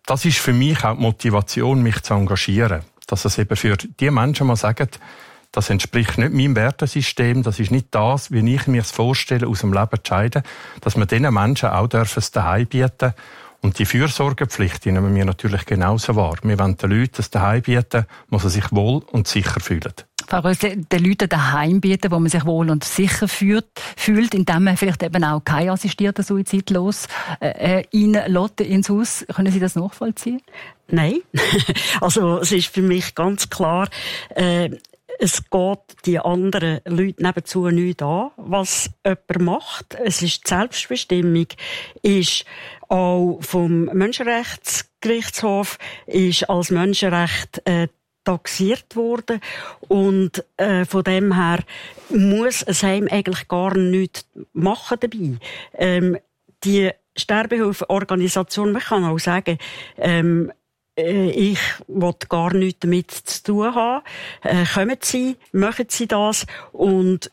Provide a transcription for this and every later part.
das ist für mich auch die Motivation, mich zu engagieren. Dass es eben für die Menschen mal sagen, das entspricht nicht meinem Wertesystem, das ist nicht das, wie ich mir es vorstelle, aus dem Leben zu scheiden, dass wir diesen Menschen auch das daheim bieten. Und die Fürsorgepflicht die nehmen wir natürlich genauso wahr. Wir wollen den Leuten das daheim bieten, wo sie sich wohl und sicher fühlen. Frau Rösle, den Leuten daheim bieten, wo man sich wohl und sicher fühlt, indem man vielleicht eben auch keinen assistierten Suizid reinlässt ins Haus. Können Sie das nachvollziehen? Nein. Also, es ist für mich ganz klar, es geht die anderen Leute nebenzu nicht an, was jemand macht. Es ist die Selbstbestimmung, ist auch vom Menschenrechtsgerichtshof, ist als Menschenrecht taxiert worden. Und von dem her muss ein Heim eigentlich gar nichts machen dabei. Die Sterbehilfeorganisation, man kann auch sagen, ich will gar nichts damit zu tun haben. Kommen Sie, machen Sie das. Und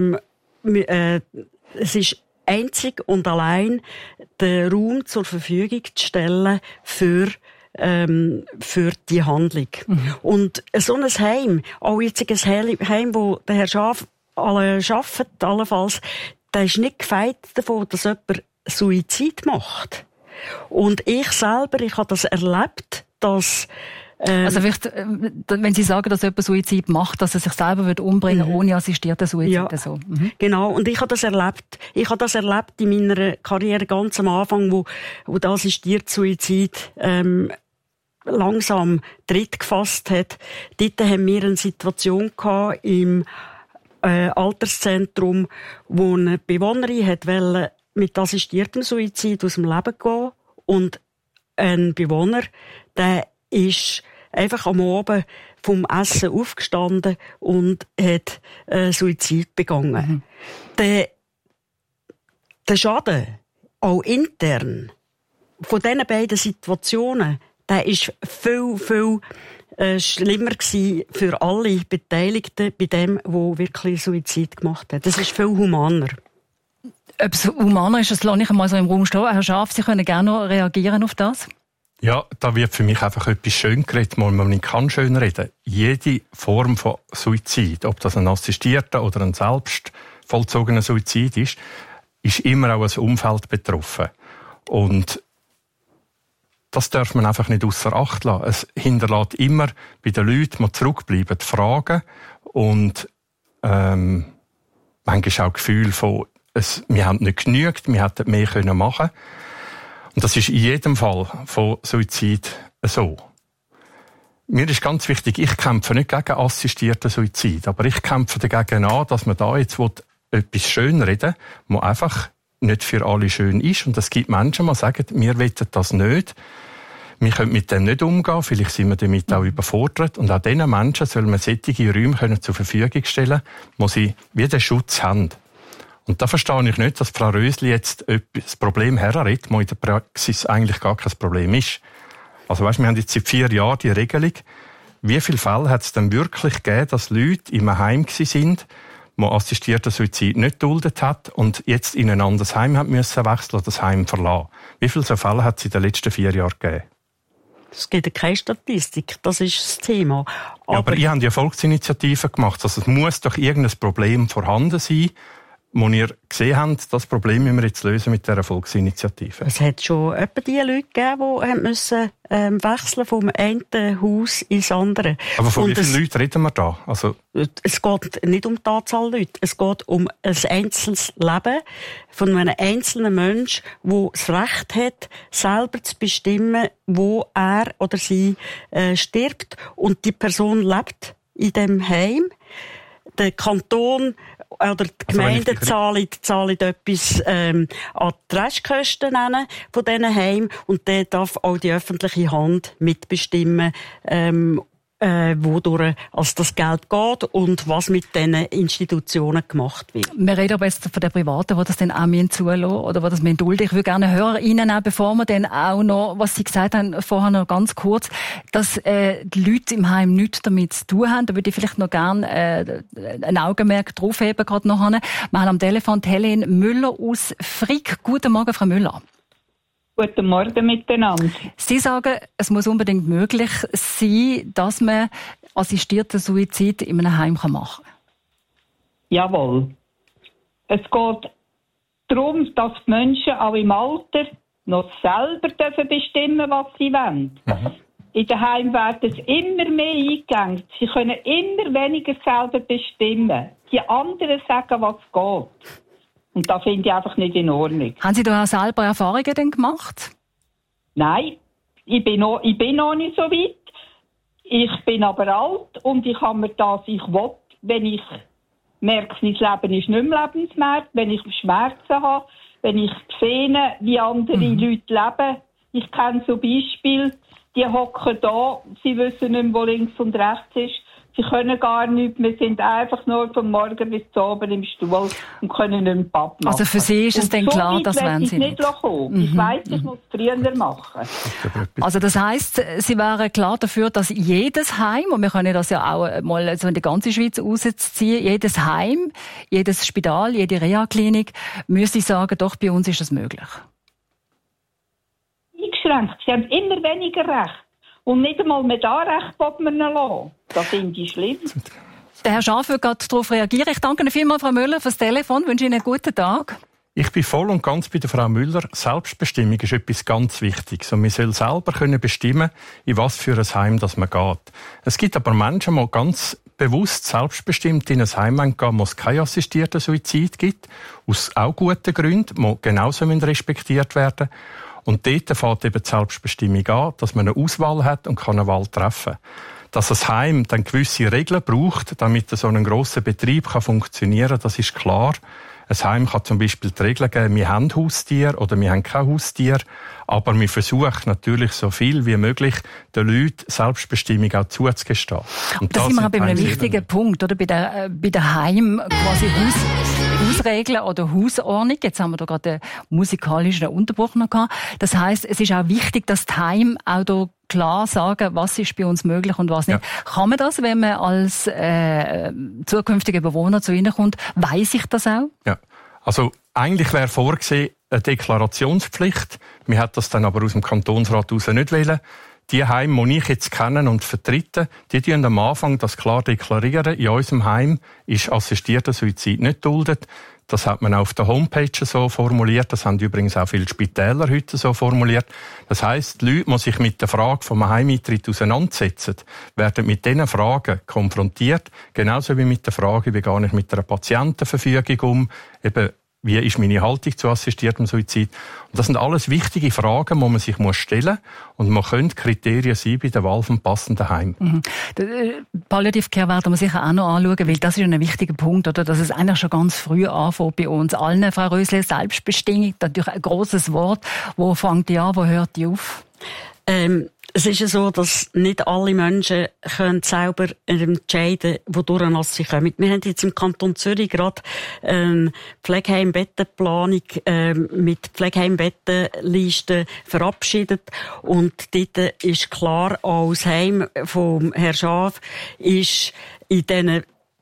es ist einzig und allein den Raum zur Verfügung zu stellen für die Handlung. Mhm. Und so ein Heim, auch jetzt ein Heim, wo der Herr Schaaf arbeitet, allenfalls, der ist nicht gefeit davon, dass jemand Suizid macht. Und ich selber, ich habe das erlebt, dass also vielleicht, wenn Sie sagen, dass jemand Suizid macht, dass er sich selber umbringen würde, ohne assistierten Suizid. Ja, so. Genau. Und ich habe das erlebt. Ich habe das erlebt in meiner Karriere ganz am Anfang, wo der assistierte Suizid langsam Tritt gefasst hat. Dort haben wir eine Situation gehabt im Alterszentrum, wo eine Bewohnerin wollte mit assistiertem Suizid aus dem Leben gehen. Und ein Bewohner, der ist einfach am Abend vom Essen aufgestanden und hat Suizid begangen. Mhm. Der Schaden, auch intern, von diesen beiden Situationen, der ist viel, viel schlimmer gewesen für alle Beteiligten bei dem, der wirklich Suizid gemacht hat. Das ist viel humaner. Ob es humaner ist, das lasse ich einmal so im Raum stehen. Herr Schaaf, Sie können gerne noch reagieren auf das? Ja, da wird für mich einfach etwas schön geredet, wo man nicht kann schön reden. Jede Form von Suizid, ob das ein assistierter oder ein selbst vollzogener Suizid ist immer auch ein Umfeld betroffen. Und das darf man einfach nicht ausser Acht lassen. Es hinterlässt immer bei den Leuten, die zurückbleiben, Fragen und manchmal auch Gefühl von, wir haben nicht genügt, wir hätten mehr machen können. Und das ist in jedem Fall von Suizid so. Mir ist ganz wichtig, ich kämpfe nicht gegen assistierten Suizid, aber ich kämpfe dagegen an, dass man da jetzt etwas schönreden will, was einfach nicht für alle schön ist. Und es gibt Menschen, die sagen, wir wollen das nicht. Wir können mit dem nicht umgehen, vielleicht sind wir damit auch überfordert. Und auch diesen Menschen soll man solche Räume zur Verfügung stellen, wo sie wie den Schutz haben. Und da verstehe ich nicht, dass Frau Rösli jetzt das Problem herredet, das in der Praxis eigentlich gar kein Problem ist. Also weißt, wir haben jetzt seit 4 Jahren die Regelung. Wie viele Fälle hat es denn wirklich gegeben, dass Leute im Heim sind, die assistierten Suizid nicht geduldet hat und jetzt in ein anderes Heim haben müssen wechseln oder das Heim verlassen? Wie viele so Fälle hat es in den letzten 4 Jahren gegeben? Es gibt keine Statistik, das ist das Thema. Aber ihr habt ja Volksinitiativen gemacht, also es muss doch irgendein Problem vorhanden sein, wo ihr gesehen habt, das Problem müssen wir jetzt lösen mit dieser Volksinitiative. Es hat schon etwa die Leute gegeben, die müssen wechseln vom einen Haus ins andere. Aber von wie vielen Leuten reden wir da? Also es geht nicht um die Anzahl Leute, es geht um ein einzelnes Leben von einem einzelnen Menschen, der das Recht hat, selber zu bestimmen, wo er oder sie stirbt. Und die Person lebt in dem Heim. Der Kanton oder die Gemeinden zahlen etwas an die Restkosten von diesen Heimen und dann darf auch die öffentliche Hand mitbestimmen, wodurch das Geld geht und was mit diesen Institutionen gemacht wird. Wir reden aber jetzt von den Privaten, die das dann auch zulassen oder die das dulden. Ich würde gerne hören Ihnen auch, bevor wir dann auch noch, was Sie gesagt haben, vorher noch ganz kurz, dass die Leute im Heim nichts damit zu tun haben. Da würde ich vielleicht noch gerne ein Augenmerk draufheben, gerade noch. Wir haben am Telefon Helene Müller aus Frick. Guten Morgen, Frau Müller. Guten Morgen miteinander. Sie sagen, es muss unbedingt möglich sein, dass man assistierten Suizid in einem Heim machen kann. Jawohl. Es geht darum, dass die Menschen auch im Alter noch selber bestimmen dürfen, was sie wollen. In den Heimen werden es immer mehr eingegangen. Sie können immer weniger selber bestimmen. Die anderen sagen, was geht. Und das finde ich einfach nicht in Ordnung. Haben Sie da auch selber Erfahrungen denn gemacht? Nein, ich bin noch nicht so weit. Ich bin aber alt und ich habe mir das, ich will, wenn ich merke, mein Leben ist nicht mehr lebenswert, wenn ich Schmerzen habe, wenn ich sehe, wie andere Leute leben. Ich kenne so Beispiele, die hocken da, sie wissen nicht mehr, wo links und rechts ist. Sie können gar nichts, wir sind einfach nur von morgen bis zu oben im Stuhl und können nicht mehr Papp machen. Also für Sie ist es dann so klar, dass wenn Sie nicht... Ich weiss, ich muss es früher machen. Also das heisst, Sie wären klar dafür, dass jedes Heim, und wir können das ja auch mal so in die ganze Schweiz rausziehen, jedes Heim, jedes Spital, jede Reha-Klinik, müsste sagen, doch, bei uns ist das möglich. Eingeschränkt. Sie haben immer weniger Recht. Und nicht einmal mehr da Recht will man ihnen lassen. Das finde ich schlimm. Der Herr Schaaf wird gerade darauf reagieren. Ich danke Ihnen vielmals, Frau Müller, fürs Telefon. Ich wünsche Ihnen einen guten Tag. Ich bin voll und ganz bei der Frau Müller. Selbstbestimmung ist etwas ganz Wichtiges. Und man soll selber bestimmen, in was für ein Heim das man geht. Es gibt aber Menschen, die ganz bewusst selbstbestimmt in ein Heim gehen, wo es keinen assistierten Suizid gibt. Aus auch guten Gründen, die genauso respektiert werden müssen. Und dort fängt eben die Selbstbestimmung an, dass man eine Auswahl hat und eine Wahl treffen kann. Dass ein Heim dann gewisse Regeln braucht, damit so ein grosser Betrieb funktionieren kann, das ist klar. Ein Heim kann zum Beispiel die Regeln geben, wir haben Haustier oder wir haben kein Haustier. Aber wir versuchen natürlich so viel wie möglich, den Leuten Selbstbestimmung auch zuzugestehen. Und da sind wir bei einem wichtigen Punkt, oder? Bei der Heim quasi Hausregeln oder Hausordnung. Jetzt haben wir da gerade einen musikalischen Unterbruch noch gehabt. Das heisst, es ist auch wichtig, dass die Heim auch da klar sagen, was ist bei uns möglich und was nicht. Ja. Kann man das, wenn man als zukünftiger Bewohner zu Ihnen kommt, weiss ich das auch? Ja, also eigentlich wäre vorgesehen eine Deklarationspflicht. Wir hätten das dann aber aus dem Kantonsrat heraus nicht wollen. Die Heime, die ich jetzt kenne und vertrete, die deklarieren am Anfang das klar deklarieren. In unserem Heim ist assistierter Suizid nicht duldet. Das hat man auf der Homepage so formuliert. Das haben übrigens auch viele Spitäler heute so formuliert. Das heisst, die Leute, die sich mit der Frage vom Heimeintritt auseinandersetzen, werden mit diesen Fragen konfrontiert. Genauso wie mit der Frage, wie gehe ich mit einer Patientenverfügung um? Eben, wie ist meine Haltung zu assistiertem Suizid? Und das sind alles wichtige Fragen, die man sich stellen muss. Und man könnte Kriterien sein bei der Wahl vom passenden Heim. Palliative Care werden wir sicher auch noch anschauen, weil das ist ein wichtiger Punkt, oder? Dass es eigentlich schon ganz früh anfängt bei uns allen. Frau Rösle, Selbstbestimmung, natürlich ein grosses Wort. Wo fängt die an, wo hört die auf? Es ist ja so, dass nicht alle Menschen können selber entscheiden, wodurch sie kommen. Wir haben jetzt im Kanton Zürich gerade Pflegeheimbettenplanung mit Pflegeheimbettenlisten verabschiedet. Und dort ist klar, auch das Heim vom Herrn Schaaf ist in diesen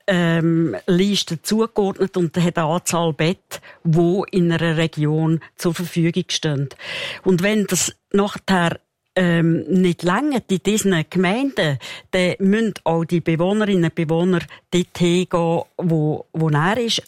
Liste zugeordnet und hat eine Anzahl Betten, die in einer Region zur Verfügung stehen. Und wenn das nachher nicht länger in diesen Gemeinden, dann müssen auch die Bewohnerinnen und Bewohner dort hingehen, wo er ist.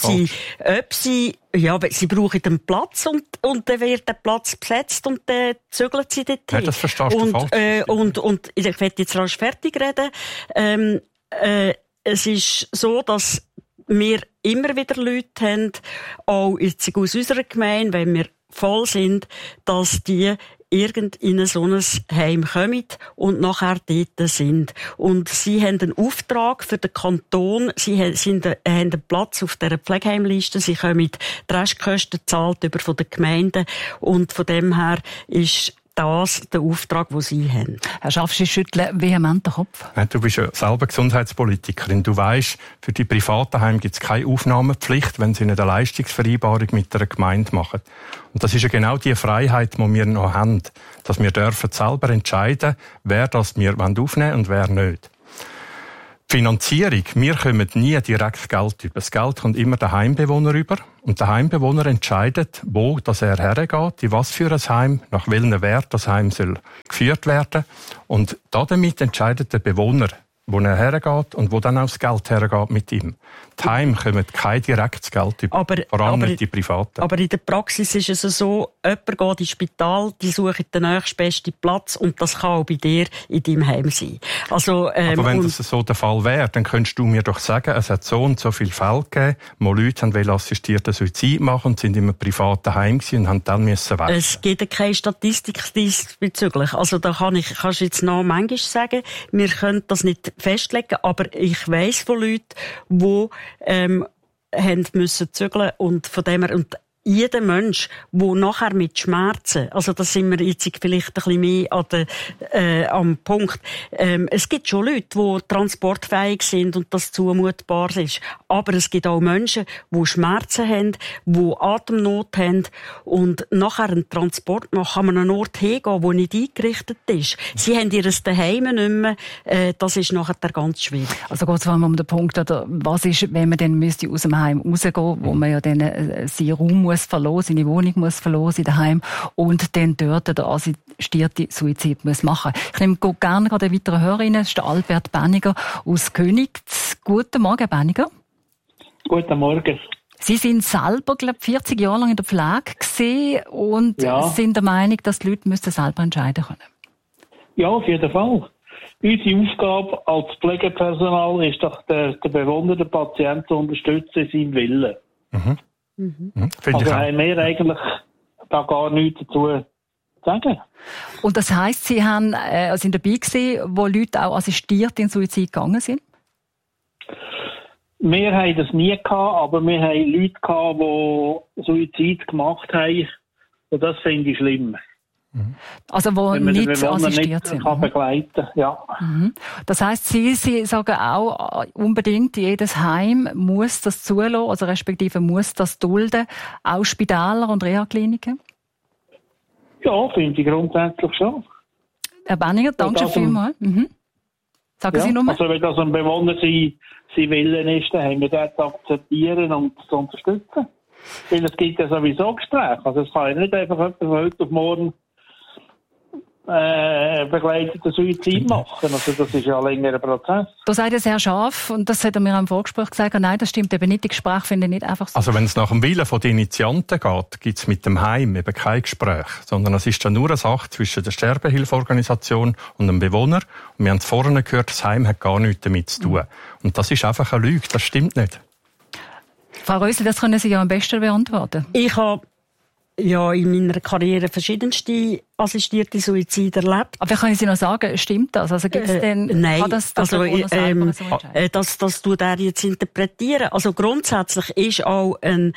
Sie brauchen einen Platz und dann wird der Platz besetzt und dann zügeln sie dort hin. Ja, das verstehst du falsch. Und ich werde jetzt rasch fertig reden. Es ist so, dass wir immer wieder Leute haben, auch jetzt aus unserer Gemeinde, wenn wir voll sind, dass die in so ein Heim kommen und nachher dort sind. Und sie haben einen Auftrag für den Kanton, sie haben einen Platz auf dieser Pflegeheimliste, sie können die Restkosten zahlt über von den Gemeinden und von dem her ist das der Auftrag, den Sie haben. Herr Schaaf, Sie schütteln vehement den Kopf. Du bist ja selber Gesundheitspolitikerin. Du weisst, für die privaten Heime gibt es keine Aufnahmepflicht, wenn sie eine Leistungsvereinbarung mit einer Gemeinde machen. Und das ist ja genau die Freiheit, die wir noch haben, dass wir dürfen selber entscheiden, wer das wir aufnehmen und wer nicht. Finanzierung, wir kommen nie direkt Geld über. Das Geld kommt immer der Heimbewohner über. Und der Heimbewohner entscheidet, wo das er hergeht, in was für ein Heim, nach welchem Wert das Heim soll geführt werden. Und damit entscheidet der Bewohner, wo er hergeht und wo dann auch das Geld hergeht mit ihm. Die Heime kommen kein direktes Geld über, vor allem nicht die Privaten. Aber in der Praxis ist es so, jemand geht ins Spital, die suchen den nächstbesten Platz und das kann auch bei dir in deinem Heim sein. Also, aber wenn das so der Fall wäre, dann könntest du mir doch sagen, es hat so und so viele Fälle gegeben, wo Leute haben assistierten Suizid machen und sind in einem privaten Heim gewesen und haben dann müssen weg. Es gibt keine Statistik diesbezüglich. Also da kannst du jetzt noch manchmal sagen, wir können das nicht festlegen, aber ich weiss von Leuten, die haben müssen zügeln und von dem her, und jeder Mensch, der nachher mit Schmerzen, also da sind wir jetzt vielleicht ein bisschen mehr am Punkt, es gibt schon Leute, die transportfähig sind und das zumutbar ist, aber es gibt auch Menschen, die Schmerzen haben, die Atemnot haben und nachher einen Transport machen, an einen Ort hingehen, der nicht eingerichtet ist. Sie haben ihr Daheim nicht mehr, das ist nachher ganz schwierig. Also geht es vor allem um den Punkt, oder was ist, wenn man dann müsste aus dem Heim rausgehen, wo man ja dann seinen Raum muss verloren, seine Wohnung muss verloren sein daheim und dann dort der assistierte Suizid muss machen. Ich nehme gerne den weiteren Hörer rein, das ist der Albert Benniger aus Königs. Guten Morgen, Benniger. Guten Morgen. Sie sind selber, glaube ich, 40 Jahre lang in der Pflege gewesen und sind der Meinung, dass die Leute müssen selber entscheiden können. Ja, auf jeden Fall. Unsere Aufgabe als Pflegepersonal ist doch, den Bewohner, den Patienten zu unterstützen in seinem Willen. Mhm. Also haben wir eigentlich da gar nichts dazu zu sagen. Und das heisst, Sie sind dabei gewesen, wo Leute auch assistiert in Suizid gegangen sind? Wir haben das nie gehabt, aber wir haben Leute gehabt, die Suizid gemacht haben. Und das finde ich schlimm. Also wo nicht assistiert sind. Kann begleiten, ja. Das heisst, Sie sagen auch unbedingt, jedes Heim muss das zulassen, also respektive muss das dulden, auch Spitäler und Reha-Kliniken? Ja, finde ich grundsätzlich schon. Herr Benniger, danke vielmals. Sagen Sie nochmal. Also wenn das ein Bewohner sein Willen ist, dann haben wir das zu akzeptieren und zu unterstützen. Weil es gibt ja sowieso Gespräche. Also es kann ja nicht einfach jemand von heute auf morgen begleiteten Suizid machen. Also das ist ja ein längerer Prozess. Da sagt es sehr scharf, und das hat er mir im Vorgespräch gesagt, nein, das stimmt eben nicht, die Gespräche finden nicht einfach so. Also wenn es nach dem Willen der Initianten geht, gibt es mit dem Heim eben kein Gespräch, sondern es ist dann nur eine Sache zwischen der Sterbehilfeorganisation und dem Bewohner. Und wir haben es vorhin gehört, das Heim hat gar nichts damit zu tun. Und das ist einfach eine Lüge, das stimmt nicht. Frau Rösel, das können Sie ja am besten beantworten. Ich habe ja in meiner Karriere verschiedenste assistierte Suizide erlebt. Aber können Sie noch sagen, stimmt das? Also gibt's denn, nein, das also das tut er jetzt interpretieren. Also grundsätzlich ist auch eine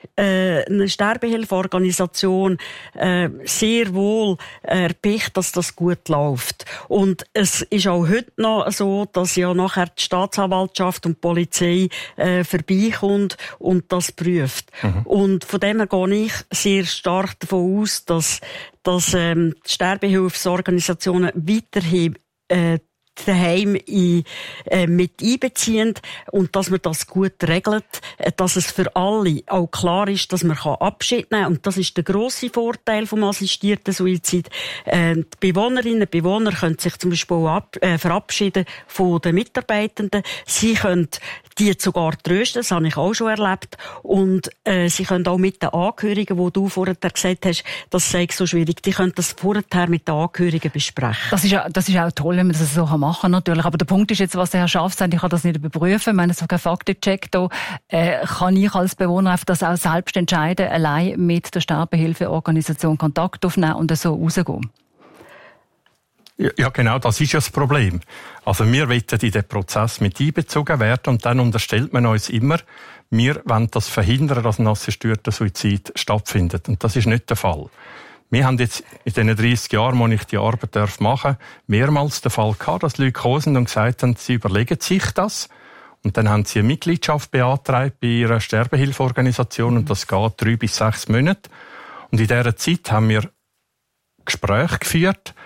Sterbehilfeorganisation sehr wohl erpicht, dass das gut läuft. Und es ist auch heute noch so, dass ja nachher die Staatsanwaltschaft und die Polizei vorbeikommt und das prüft. Und von dem her gehe ich sehr stark davon aus, dass die Sterbehilfsorganisationen weiterhin daheim mit einbeziehen und dass man das gut regelt, dass es für alle auch klar ist, dass man Abschied nehmen kann. Und das ist der grosse Vorteil vom assistierten Suizid. Die Bewohnerinnen und Bewohner können sich zum Beispiel auch verabschieden von den Mitarbeitenden. Sie können die sogar trösten, das habe ich auch schon erlebt. Und sie können auch mit den Angehörigen, wo du vorher gesagt hast, das sei so schwierig, die können das vorher mit den Angehörigen besprechen. Das ist auch toll, wenn man das so machen kann, natürlich. Aber der Punkt ist jetzt, was der Herr Schaaf sagt, ich kann das nicht überprüfen. Ich meine, so kein Faktencheck da. Kann ich als Bewohner einfach das auch selbst entscheiden, allein mit der Sterbehilfeorganisation Kontakt aufnehmen und so rausgehen? Ja, genau, das ist ja das Problem. Also wir wollen in den Prozess mit einbezogen werden und dann unterstellt man uns immer, wir wollen das verhindern, dass ein assistierter Suizid stattfindet. Und das ist nicht der Fall. Wir haben jetzt in den 30 Jahren, wo ich die Arbeit machen darf, mehrmals den Fall gehabt, dass Leute gekommen sind und gesagt haben, sie überlegen sich das. Und dann haben sie eine Mitgliedschaft beantragt bei ihrer Sterbehilfeorganisation und das geht 3 bis 6 Monate. Und in dieser Zeit haben wir Gespräche geführt,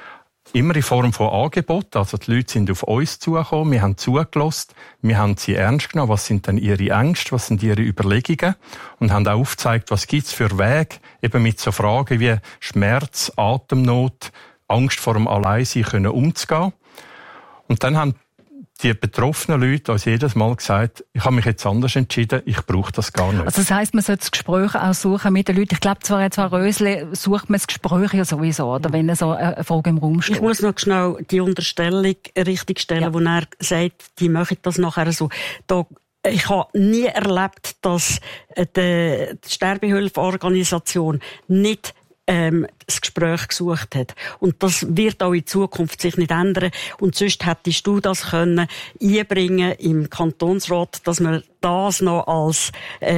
immer in Form von Angeboten. Also die Leute sind auf uns zugekommen, wir haben zugelassen, wir haben sie ernst genommen, was sind denn ihre Ängste, was sind ihre Überlegungen und haben auch aufgezeigt, was gibt's für Wege, eben mit so Fragen wie Schmerz, Atemnot, Angst vor dem Alleinsein können umzugehen. Und dann haben die betroffenen Leute uns jedes Mal gesagt, ich habe mich jetzt anders entschieden, ich brauche das gar nicht. Also das heisst, man sollte das Gespräch auch suchen mit den Leuten. Ich glaube, zwar jetzt Rösle sucht man das Gespräch ja sowieso, oder wenn so eine Frage im Raum steht. Ich muss noch schnell die Unterstellung richtigstellen, wo er sagt, die machen das nachher so. Ich habe nie erlebt, dass die Sterbehilfeorganisation nicht das Gespräch gesucht hat. Und das wird auch in Zukunft sich nicht ändern. Und sonst hättest du das können einbringen im Kantonsrat, dass man das noch als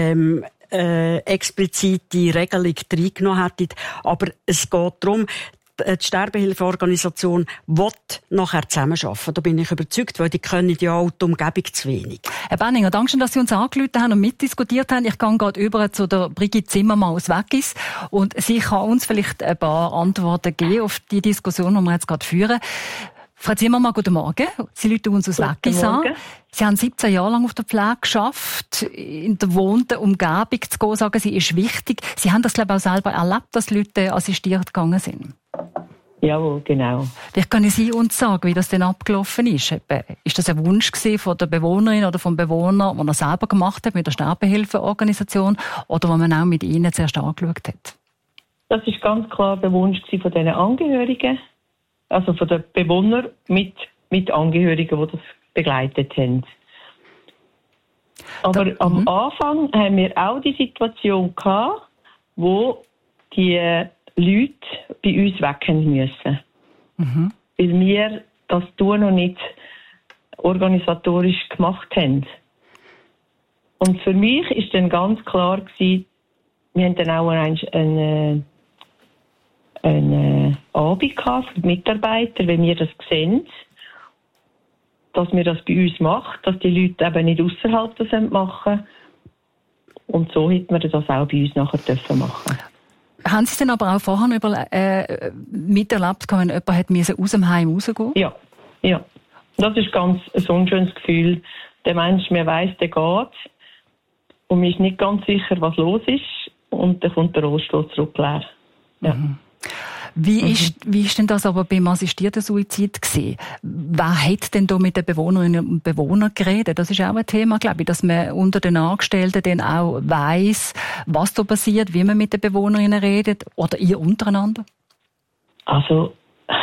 explizite Regelung reingenommen hätte. Aber es geht darum, die Sterbehilfeorganisation will nachher zusammenarbeiten. Da bin ich überzeugt, weil die können ja auch die Umgebung zu wenig. Herr Benninger, danke schön, dass Sie uns angerufen haben und mitdiskutiert haben. Ich gehe gerade über zu der Brigitte Zimmermann aus Weggis und sie kann uns vielleicht ein paar Antworten geben auf die Diskussion, die wir jetzt gerade führen. Frau Zimmermann, guten Morgen. Sie rufen uns aus Weggis an. Sie haben 17 Jahre lang auf der Pflege geschafft, in der wohnten Umgebung zu gehen, sagen Sie, ist wichtig. Sie haben das, glaube ich, auch selber erlebt, dass Leute assistiert gegangen sind. Jawohl, genau. Vielleicht können Sie uns sagen, wie das denn abgelaufen ist. Ist das ein Wunsch von der Bewohnerin oder vom Bewohner, den er selber gemacht hat mit der Sterbehilfeorganisation oder wo man auch mit Ihnen zuerst angeschaut hat? Das ist ganz klar der Wunsch von diesen Angehörigen, also von den Bewohnern mit Angehörigen, die das begleitet haben. Aber am Anfang haben wir auch die Situation gehabt, wo die Leute bei uns weg müssen. Mhm. Weil wir das noch nicht organisatorisch gemacht haben. Und für mich ist dann ganz klar gewesen, wir haben dann auch einen Abend gehabt für die Mitarbeiter, wenn wir das sehen, dass wir das bei uns machen, dass die Leute eben nicht ausserhalb das machen. Und so hätten wir das auch bei uns nachher dürfen machen. Haben Sie es denn aber auch vorher miterlebt, wenn jemand aus dem Heim rausgehen? Ja. Das ist ganz so ein schönes Gefühl. Der Mensch, man weiss, der geht. Und man ist nicht ganz sicher, was los ist. Und dann kommt der Rollstuhl zurück leer. Ja. Mhm. Wie ist denn das aber beim assistierten Suizid gewesen? Wer hat denn da mit den Bewohnerinnen und Bewohnern geredet? Das ist auch ein Thema, glaube ich, dass man unter den Angestellten dann auch weiss, was da passiert, wie man mit den Bewohnerinnen redet oder ihr untereinander? Also,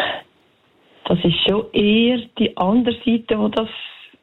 das ist schon eher die andere Seite, die das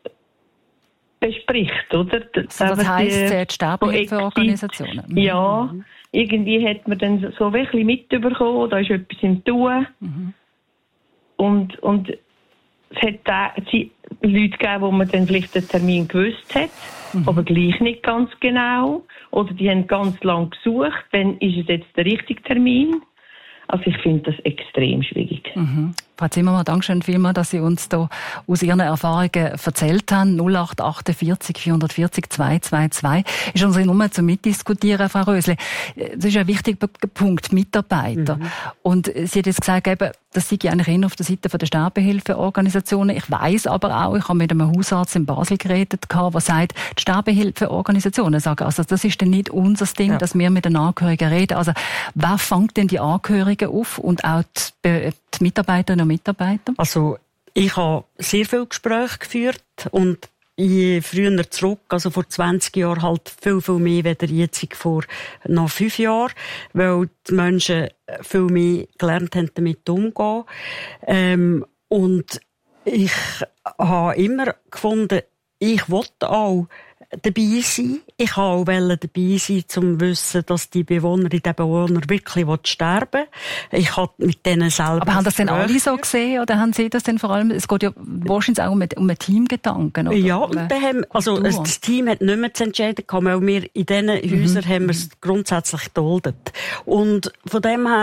bespricht, oder? Also das heisst, die Sterbehilfeorganisationen? Ja. Irgendwie hat man dann so ein bisschen mitbekommen, da ist etwas im Tun. Mhm. Und es hat Leute gegeben, wo man dann vielleicht den Termin gewusst hat, aber gleich nicht ganz genau. Oder die haben ganz lang gesucht, wann ist es jetzt der richtige Termin. Also ich finde das extrem schwierig. Mhm. Frau Zimmermann, danke schön vielmals, dass Sie uns da aus Ihren Erfahrungen erzählt haben. 0848 440 222 ist unsere Nummer zum Mitdiskutieren, Frau Rösle. Das ist ein wichtiger Punkt, Mitarbeiter. Mhm. Und Sie hat jetzt gesagt, eben, das sei eigentlich eher auf der Seite der Sterbehilfeorganisationen. Ich weiss aber auch, ich habe mit einem Hausarzt in Basel geredet, der sagt, die Sterbehilfeorganisationen sagen, also das ist dann nicht unser Ding, dass wir mit den Angehörigen reden. Also wer fängt denn die Angehörigen auf und auch die Mitarbeiterinnen und Mitarbeiter? Also ich habe sehr viele Gespräche geführt und je früher zurück, also vor 20 Jahren halt viel mehr als jetzt vor noch 5 Jahren, weil die Menschen viel mehr gelernt haben, damit umzugehen. Und ich habe immer gefunden, ich wollte auch dabei sein. Ich wollte auch dabei sein, um zu wissen, dass die Bewohnerinnen und Bewohner wirklich sterben wollen. Ich habe mit denen selber... Aber haben das denn alle so gesehen? Oder haben Sie das denn vor allem... Es geht ja wahrscheinlich auch um einen Teamgedanken, oder? Ja, und das Team hat nicht mehr zu entscheiden gehabt, weil wir in diesen Häusern haben wir es grundsätzlich geduldet. Und von dem her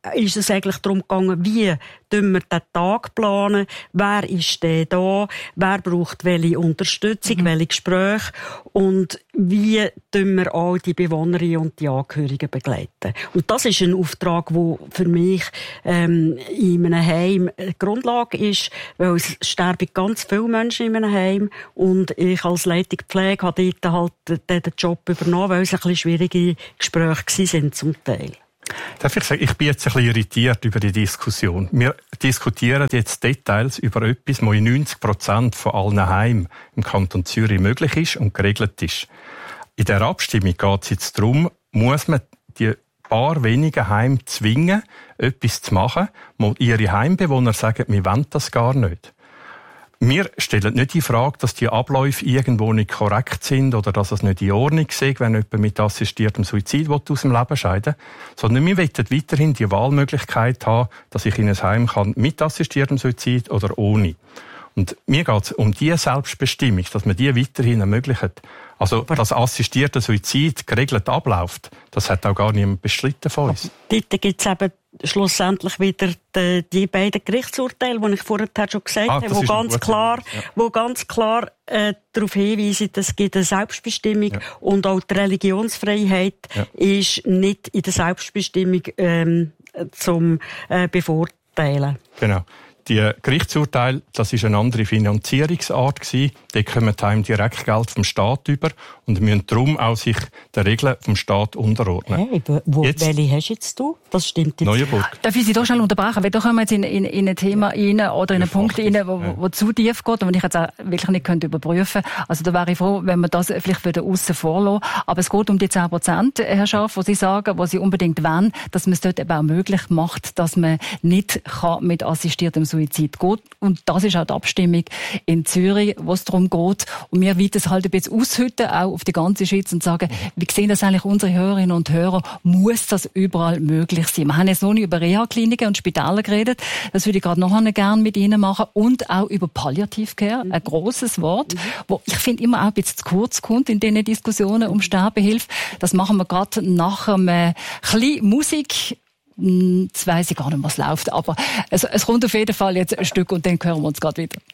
ist es eigentlich darum gegangen, wie wir den Tag planen, wer ist denn da, wer braucht welche Unterstützung, welche Gespräche und wie wir all die Bewohnerinnen und die Angehörigen begleiten. Und das ist ein Auftrag, der für mich in einem Heim eine Grundlage ist, weil es sterben ganz viele Menschen in einem Heim und ich als Leitung Pflege habe dort halt den Job übernommen, weil es ein bisschen schwierige Gespräche sind zum Teil. Darf ich sagen, ich bin jetzt ein bisschen irritiert über die Diskussion. Wir diskutieren jetzt Details über etwas, was in 90% von allen Heimen im Kanton Zürich möglich ist und geregelt ist. In der Abstimmung geht es jetzt darum, muss man die paar wenigen Heime zwingen, etwas zu machen, wo ihre Heimbewohner sagen, wir wollen das gar nicht. Wir stellen nicht die Frage, dass die Abläufe irgendwo nicht korrekt sind oder dass es nicht in Ordnung ist, wenn jemand mit assistiertem Suizid aus dem Leben scheiden will, sondern wir wollen weiterhin die Wahlmöglichkeit haben, dass ich in ein Heim kann mit assistiertem Suizid oder ohne. Und mir geht es um die Selbstbestimmung, dass man die weiterhin ermöglicht. Also, dass assistierter Suizid geregelt abläuft, das hat auch gar niemand bestritten von uns. Dort gibt es eben schlussendlich wieder die beiden Gerichtsurteile, die ich vorher schon gesagt habe, wo ganz klar darauf hinweisen, es gibt eine Selbstbestimmung und auch die Religionsfreiheit ist nicht in der Selbstbestimmung zum Bevorteilen. Genau. Die Gerichtsurteile, das war eine andere Finanzierungsart gewesen. Die kommen einem direkt Geld vom Staat über und müssen darum auch sich den Regeln vom Staat unterordnen. Hey, welche hast jetzt du? Das stimmt jetzt. Neuenburg. Darf ich Sie da schnell unterbrechen? Weil da kommen wir jetzt in ein Thema rein oder in einen Punkt rein, wo zu tief geht und den ich jetzt auch wirklich nicht überprüfen könnte. Also da wäre ich froh, wenn wir das vielleicht wieder aussen vorlassen. Aber es geht um die 10%, Herr Schaaf, wo Sie sagen, wo Sie unbedingt wollen, dass man es dort eben auch möglich macht, dass man nicht mit assistiertem Suizid geht. Und das ist auch die Abstimmung in Zürich, wo es darum geht. Und wir wollen es halt ein bisschen aushütten, auch auf die ganze Schweiz und sagen, wie sehen das eigentlich unsere Hörerinnen und Hörer? Muss das überall möglich sein? Wir haben jetzt noch nicht über Reha-Kliniken und Spitäler geredet. Das würde ich gerade noch gerne mit Ihnen machen. Und auch über Palliativcare, ein grosses Wort, wo ich finde immer auch ein bisschen zu kurz kommt in diesen Diskussionen um Sterbehilfe. Das machen wir gerade nach einem bisschen Musik. Jetzt weiss ich gar nicht, was läuft, aber es kommt auf jeden Fall jetzt ein Stück und dann hören wir uns gerade wieder.